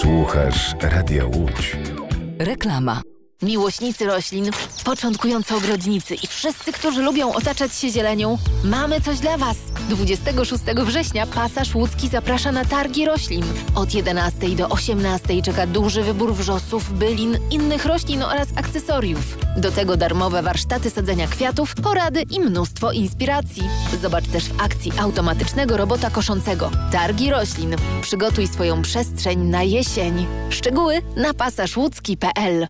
Słuchasz Radia Łódź. Reklama. Miłośnicy roślin, początkujący ogrodnicy i wszyscy, którzy lubią otaczać się zielenią, mamy coś dla Was. 26 września Pasaż Łódzki zaprasza na targi roślin. Od 11 do 18 czeka duży wybór wrzosów, bylin, innych roślin oraz akcesoriów. Do tego darmowe warsztaty sadzenia kwiatów, porady i mnóstwo inspiracji. Zobacz też w akcji automatycznego robota koszącego. Targi roślin. Przygotuj swoją przestrzeń na jesień. Szczegóły na pasażłódzki.pl.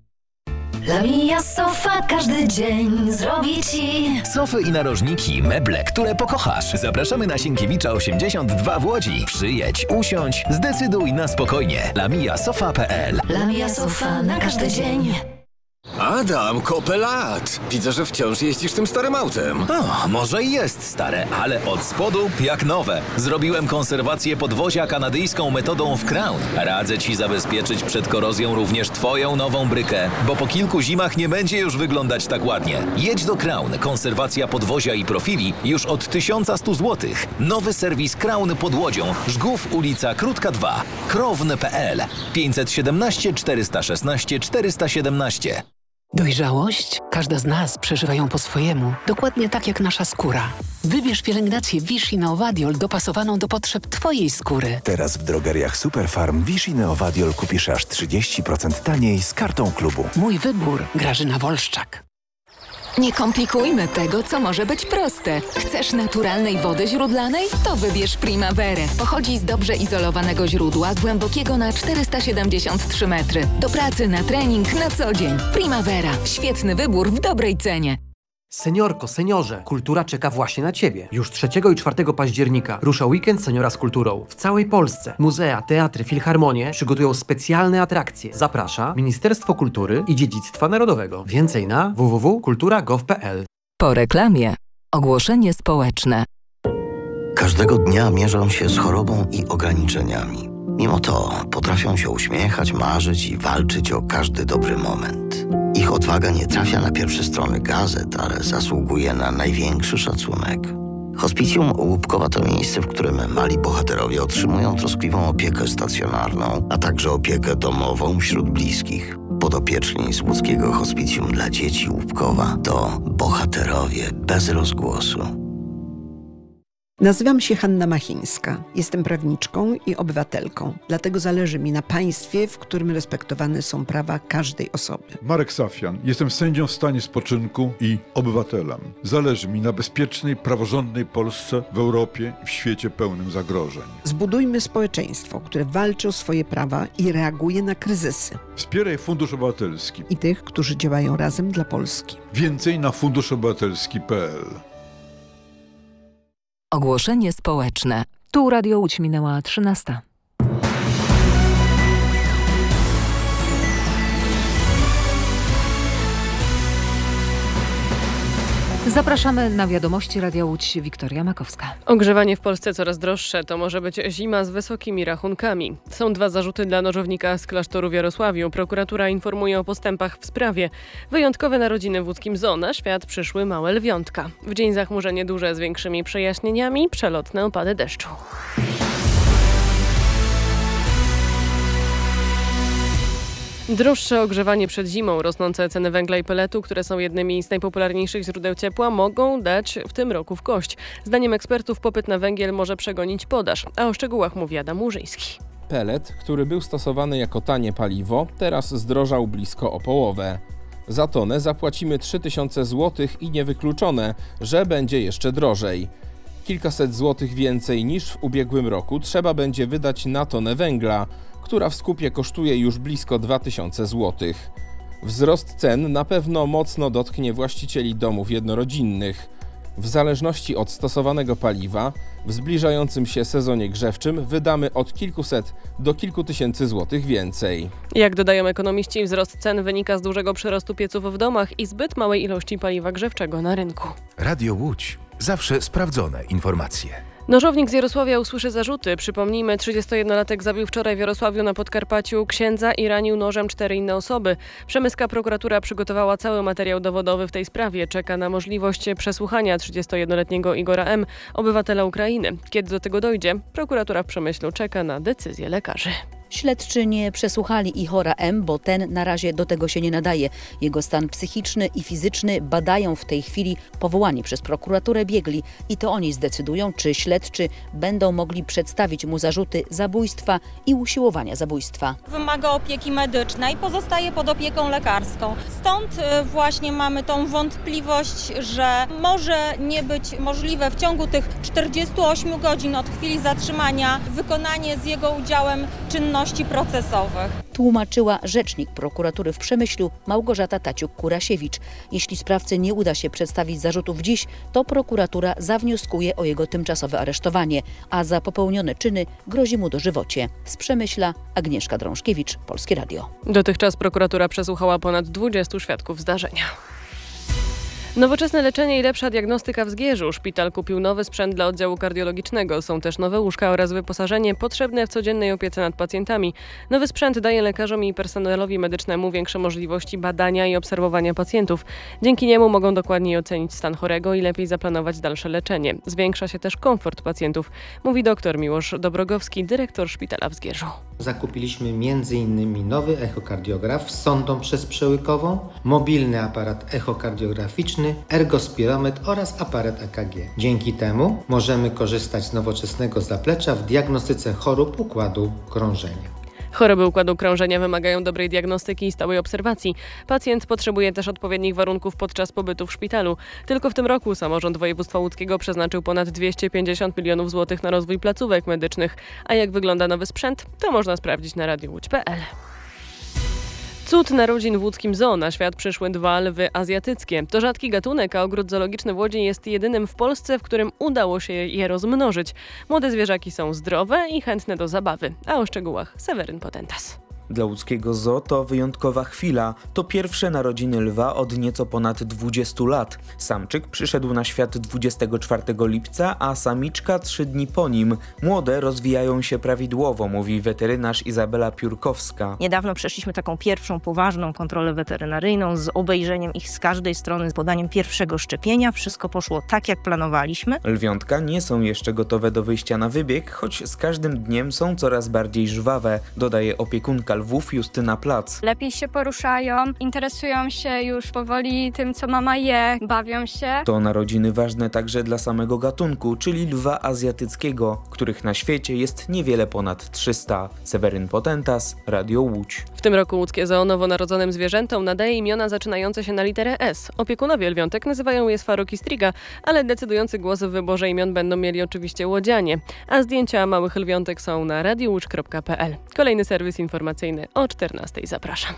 Lamia Sofa każdy dzień zrobi Ci sofy i narożniki, meble, które pokochasz. Zapraszamy na Sienkiewicza 82 w Łodzi. Przyjedź, usiądź, zdecyduj na spokojnie. lamiasofa.pl. Lamia Sofa na każdy dzień. Adam, kopę lat. Widzę, że wciąż jeździsz tym starym autem. Może i jest stare, ale od spodu jak nowe. Zrobiłem konserwację podwozia kanadyjską metodą w Crown. Radzę Ci zabezpieczyć przed korozją również Twoją nową brykę, bo po kilku zimach nie będzie już wyglądać tak ładnie. Jedź do Crown. Konserwacja podwozia i profili już od 1100 zł. Nowy serwis Crown pod Łodzią. Żgów, ulica Krótka 2. Krown.pl 517 416 417. Dojrzałość? Każda z nas przeżywa ją po swojemu, dokładnie tak jak nasza skóra. Wybierz pielęgnację Vichy Neovadiol dopasowaną do potrzeb Twojej skóry. Teraz w drogeriach Superfarm Vichy Neovadiol kupisz aż 30% taniej z kartą klubu. Mój wybór. Grażyna Wolszczak. Nie komplikujmy tego, co może być proste. Chcesz naturalnej wody źródlanej? To wybierz Primaverę. Pochodzi z dobrze izolowanego źródła, głębokiego na 473 metry. Do pracy, na trening, na co dzień. Primavera. Świetny wybór w dobrej cenie. Seniorko, seniorze, kultura czeka właśnie na Ciebie. Już 3 i 4 października rusza weekend Seniora z kulturą. W całej Polsce muzea, teatry, filharmonie przygotują specjalne atrakcje. Zaprasza Ministerstwo Kultury i Dziedzictwa Narodowego. Więcej na www.kultura.gov.pl. Po reklamie. Ogłoszenie społeczne. Każdego dnia mierzą się z chorobą i ograniczeniami. Mimo to potrafią się uśmiechać, marzyć i walczyć o każdy dobry moment. Ich odwaga nie trafia na pierwsze strony gazet, ale zasługuje na największy szacunek. Hospicjum Łupkowa to miejsce, w którym mali bohaterowie otrzymują troskliwą opiekę stacjonarną, a także opiekę domową wśród bliskich. Podopieczni z łódzkiego Hospicjum dla Dzieci Łupkowa to bohaterowie bez rozgłosu. Nazywam się Hanna Machińska. Jestem prawniczką i obywatelką. Dlatego zależy mi na państwie, w którym respektowane są prawa każdej osoby. Marek Safian. Jestem sędzią w stanie spoczynku i obywatelem. Zależy mi na bezpiecznej, praworządnej Polsce w Europie i w świecie pełnym zagrożeń. Zbudujmy społeczeństwo, które walczy o swoje prawa i reaguje na kryzysy. Wspieraj Fundusz Obywatelski I tych, którzy działają razem dla Polski. Więcej na funduszobywatelski.pl. Ogłoszenie społeczne. Tu Radio Łódź, minęła 13. Zapraszamy na wiadomości Radia Łódź. Wiktoria Makowska. Ogrzewanie w Polsce coraz droższe. To może być zima z wysokimi rachunkami. Są 2 zarzuty dla nożownika z klasztoru w Jarosławiu. Prokuratura informuje o postępach w sprawie. Wyjątkowe narodziny w łódzkim zoo. Na świat przyszły małe lwiątka. W dzień zachmurzenie duże z większymi przejaśnieniami, przelotne opady deszczu. Droższe ogrzewanie przed zimą, rosnące ceny węgla i peletu, które są jednymi z najpopularniejszych źródeł ciepła, mogą dać w tym roku w kość. Zdaniem ekspertów popyt na węgiel może przegonić podaż, a o szczegółach mówi Adam Murzyński. Pelet, który był stosowany jako tanie paliwo, teraz zdrożał blisko o połowę. Za tonę zapłacimy 3000 zł i niewykluczone, że będzie jeszcze drożej. Kilkaset złotych więcej niż w ubiegłym roku trzeba będzie wydać na tonę węgla, która w skupie kosztuje już blisko 2000 zł. Wzrost cen na pewno mocno dotknie właścicieli domów jednorodzinnych. W zależności od stosowanego paliwa, w zbliżającym się sezonie grzewczym wydamy od kilkuset do kilku tysięcy złotych więcej. Jak dodają ekonomiści, wzrost cen wynika z dużego przyrostu pieców w domach i zbyt małej ilości paliwa grzewczego na rynku. Radio Łódź. Zawsze sprawdzone informacje. Nożownik z Jarosławia usłyszy zarzuty. Przypomnijmy, 31-latek zabił wczoraj w Jarosławiu na Podkarpaciu księdza i ranił nożem 4 inne osoby. Przemyska prokuratura przygotowała cały materiał dowodowy w tej sprawie. Czeka na możliwość przesłuchania 31-letniego Igora M., obywatela Ukrainy. Kiedy do tego dojdzie, prokuratura w Przemyślu czeka na decyzję lekarzy. Śledczy nie przesłuchali Ihora M., bo ten na razie do tego się nie nadaje. Jego stan psychiczny i fizyczny badają w tej chwili powołani przez prokuraturę biegli i to oni zdecydują, czy śledczy będą mogli przedstawić mu zarzuty zabójstwa i usiłowania zabójstwa. Wymaga opieki medycznej, pozostaje pod opieką lekarską. Stąd właśnie mamy tą wątpliwość, że może nie być możliwe w ciągu tych 48 godzin od chwili zatrzymania wykonanie z jego udziałem czynności procesowych. Tłumaczyła rzecznik prokuratury w Przemyślu Małgorzata Taciuk-Kurasiewicz. Jeśli sprawcy nie uda się przedstawić zarzutów dziś, to prokuratura zawnioskuje o jego tymczasowe aresztowanie, a za popełnione czyny grozi mu dożywocie. Z Przemyśla Agnieszka Drążkiewicz, Polskie Radio. Dotychczas prokuratura przesłuchała ponad 20 świadków zdarzenia. Nowoczesne leczenie i lepsza diagnostyka w Zgierzu. Szpital kupił nowy sprzęt dla oddziału kardiologicznego. Są też nowe łóżka oraz wyposażenie potrzebne w codziennej opiece nad pacjentami. Nowy sprzęt daje lekarzom i personelowi medycznemu większe możliwości badania i obserwowania pacjentów. Dzięki niemu mogą dokładniej ocenić stan chorego i lepiej zaplanować dalsze leczenie. Zwiększa się też komfort pacjentów, mówi dr Miłosz Dobrogowski, dyrektor szpitala w Zgierzu. Zakupiliśmy m.in. nowy echokardiograf z sondą przezprzełykową, mobilny aparat echokardiograficzny, ergospirometr oraz aparat EKG. Dzięki temu możemy korzystać z nowoczesnego zaplecza w diagnostyce chorób układu krążenia. Choroby układu krążenia wymagają dobrej diagnostyki i stałej obserwacji. Pacjent potrzebuje też odpowiednich warunków podczas pobytu w szpitalu. Tylko w tym roku samorząd województwa łódzkiego przeznaczył ponad 250 milionów złotych na rozwój placówek medycznych. A jak wygląda nowy sprzęt, to można sprawdzić na radiowłódź.pl. Cud narodzin w łódzkim zoo. Na świat przyszły 2 lwy azjatyckie. To rzadki gatunek, a ogród zoologiczny w Łodzi jest jedynym w Polsce, w którym udało się je rozmnożyć. Młode zwierzaki są zdrowe i chętne do zabawy. A o szczegółach Seweryn Potentas. Dla łódzkiego zoo to wyjątkowa chwila. To pierwsze narodziny lwa od nieco ponad 20 lat. Samczyk przyszedł na świat 24 lipca, a samiczka 3 dni po nim. Młode rozwijają się prawidłowo, mówi weterynarz Izabela Piórkowska. Niedawno przeszliśmy taką pierwszą poważną kontrolę weterynaryjną z obejrzeniem ich z każdej strony, z podaniem pierwszego szczepienia. Wszystko poszło tak, jak planowaliśmy. Lwiątka nie są jeszcze gotowe do wyjścia na wybieg, choć z każdym dniem są coraz bardziej żwawe, dodaje opiekunka lwów Justyna Plac. Lepiej się poruszają, interesują się już powoli tym, co mama je, bawią się. To narodziny ważne także dla samego gatunku, czyli lwa azjatyckiego, których na świecie jest niewiele ponad 300. Seweryn Potentas, Radio Łódź. W tym roku łódzkie zoo nowonarodzonym zwierzętom nadaje imiona zaczynające się na literę S. Opiekunowie lwiątek nazywają je Sfarok i Striga, ale decydujący głos w wyborze imion będą mieli oczywiście łodzianie. A zdjęcia małych lwiątek są na radiowłódź.pl. Kolejny serwis informacyjny o 14:00. Zapraszam.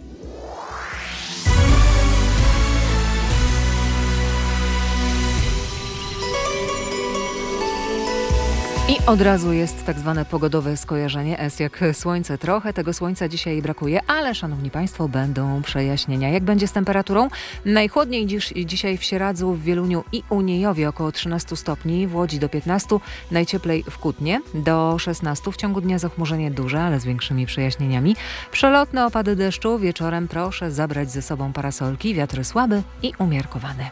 I od razu jest tak zwane pogodowe skojarzenie S jak słońce. Trochę tego słońca dzisiaj brakuje, ale szanowni państwo, będą przejaśnienia. Jak będzie z temperaturą? Najchłodniej dzisiaj w Sieradzu, w Wieluniu i Uniejowie około 13 stopni, w Łodzi do 15, najcieplej w Kutnie do 16. W ciągu dnia zachmurzenie duże, ale z większymi przejaśnieniami. Przelotne opady deszczu. Wieczorem proszę zabrać ze sobą parasolki, wiatr słaby i umiarkowany.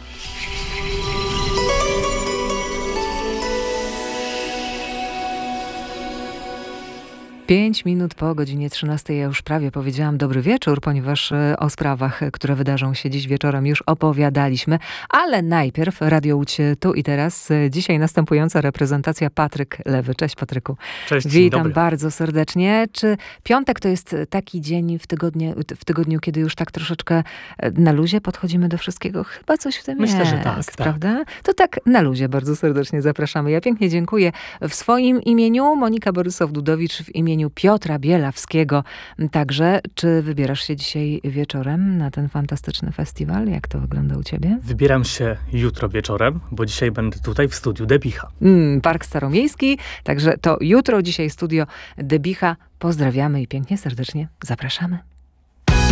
5 minut po godzinie 13:00 ja już prawie powiedziałam dobry wieczór, ponieważ o sprawach, które wydarzą się dziś wieczorem już opowiadaliśmy, ale najpierw Radio Łódź tu i teraz. Dzisiaj następująca reprezentacja Patryk Lewy. Cześć Patryku. Cześć, witam dobry. bardzo serdecznie. Czy piątek to jest taki dzień w tygodniu, kiedy już tak troszeczkę na luzie podchodzimy do wszystkiego? Chyba coś w tym Myślę, jest, że tak, prawda? To tak na luzie bardzo serdecznie zapraszamy. Ja pięknie dziękuję w swoim imieniu, Monika Borysow-Dudowicz w imieniu Piotra Bielawskiego. Także, czy wybierasz się dzisiaj wieczorem na ten fantastyczny festiwal? Jak to wygląda u ciebie? Wybieram się jutro wieczorem, bo dzisiaj będę tutaj w studiu Debicha. Park Staromiejski, także to jutro, dzisiaj studio Debicha. Pozdrawiamy i pięknie, serdecznie zapraszamy.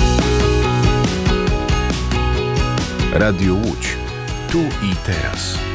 Radio Łódź. Tu i teraz.